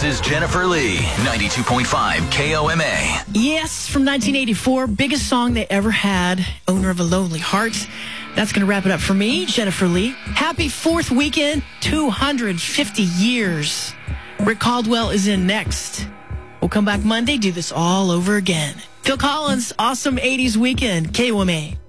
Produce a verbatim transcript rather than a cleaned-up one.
This is Jennifer Lee, ninety-two point five K O M A. Yes, from nineteen eighty-four, biggest song they ever had, Owner of a Lonely Heart. That's going to wrap it up for me, Jennifer Lee. Happy fourth weekend, two hundred fifty years. Rick Caldwell is in next. We'll come back Monday, do this all over again. Phil Collins, awesome eighties weekend, K O M A.